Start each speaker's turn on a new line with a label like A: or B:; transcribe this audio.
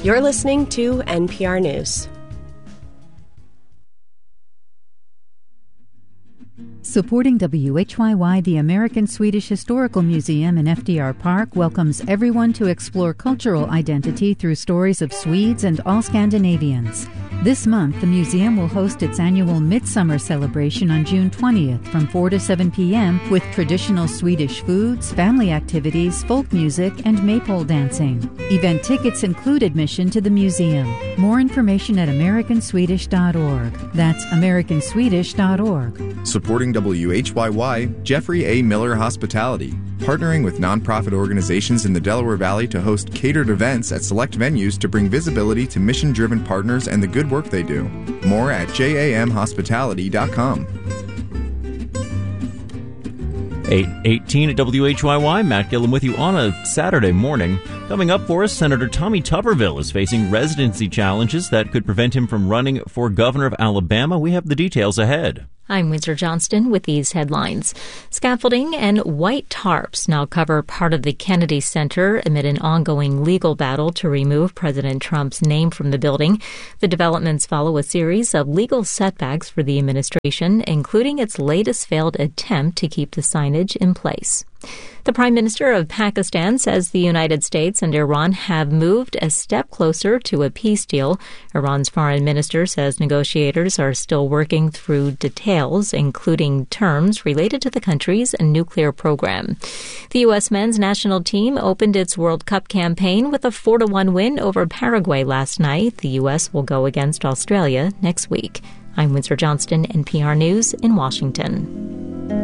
A: You're listening to NPR News.
B: Supporting WHYY, the American Swedish Historical Museum in FDR Park welcomes everyone to explore cultural identity through stories of Swedes and all Scandinavians. This month, the museum will host its annual Midsummer celebration on June 20th from 4 to 7 p.m. with traditional Swedish foods, family activities, folk music, and maypole dancing. Event tickets include admission to the museum. More information at americanswedish.org. That's americanswedish.org.
C: Supporting WHYY, Jeffrey A. Miller Hospitality, partnering with nonprofit organizations in the Delaware Valley to host catered events at select venues to bring visibility to mission-driven partners and the good work they do. More at jamhospitality.com.
D: 8:18 at WHYY. Matt Gillum with you on a Saturday morning. Coming up for us, Senator Tommy Tuberville is facing residency challenges that could prevent him from running for governor of Alabama. We have the details ahead.
E: I'm Windsor Johnston with these headlines. Scaffolding and white tarps now cover part of the Kennedy Center amid an ongoing legal battle to remove President Trump's name from the building. The developments follow a series of legal setbacks for the administration, including its latest failed attempt to keep the signage in place. The Prime Minister of Pakistan says the United States and Iran have moved a step closer to a peace deal. Iran's foreign minister says negotiators are still working through details, including terms related to the country's nuclear program. The U.S. men's national team opened its World Cup campaign with a 4-1 win over Paraguay last night. The U.S. will go against Australia next week. I'm Windsor Johnston, NPR News in Washington.